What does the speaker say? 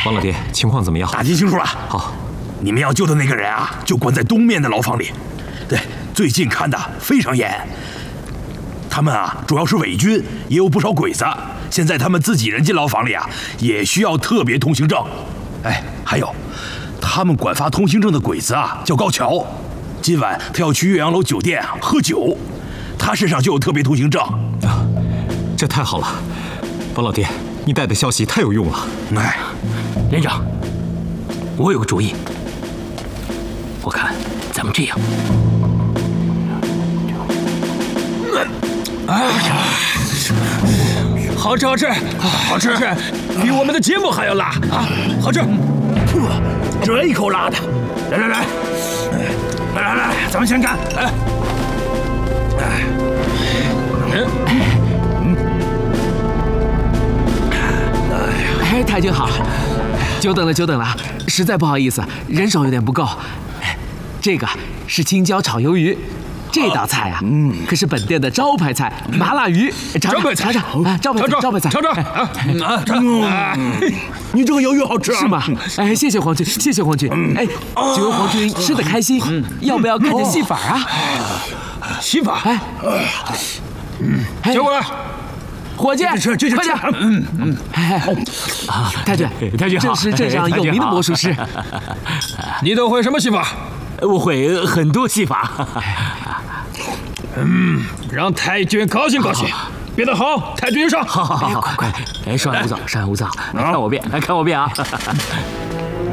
王老爹，情况怎么样？ 打听清楚了。 好， 你们要救的那个人啊，就关在东面的牢房里。对，最近看的非常严。他们啊，主要是伪军，也有不少鬼子。现在他们自己人进牢房里啊，也需要特别通行证。哎，还有，他们管发通行证的鬼子啊，叫高桥。今晚他要去岳阳楼酒店啊喝酒，他身上就有特别通行证。 啊，这太好了，王老爹，你带的消息太有用了。 哎， 连长，我有个主意，我看咱们这样。 好吃好吃好吃，比我们的节目还要辣啊！好吃， 这一口辣的，来，咱们先干，来。 哎，太君好，久等了，实在不好意思，人手有点不够。这个是青椒炒鱿鱼。这道菜啊，可是本店的招牌菜，麻辣鱼。尝尝，招牌菜。 你这个鱿鱼好吃啊？ 是吗？哎，谢谢皇军。哎，只有皇军吃得开心，要不要看点戏法啊？ 戏法？ 哎， 交过来。 伙计，快点！太君好，这是镇上有名的魔术师。 你都会什么戏法？ 我会很多戏法。 让太君高兴高兴。编得好，太君上。 好，快！哎，稍安勿躁，看我变啊！